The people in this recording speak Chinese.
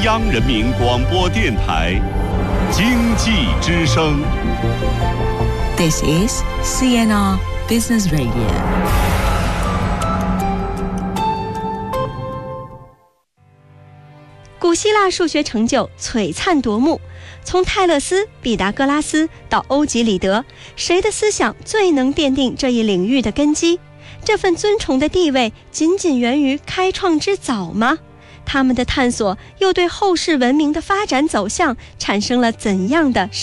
央人民广播电台经济之声。 This is CNR Business Radio。 古希腊数学成就璀璨夺目，从泰勒斯、毕达哥拉斯到欧几里得，谁的思想最能奠定这一领域的根基？这份尊崇的地位仅仅源于开创之早吗？他们的探索又对后世文明的发展走向产生了怎样的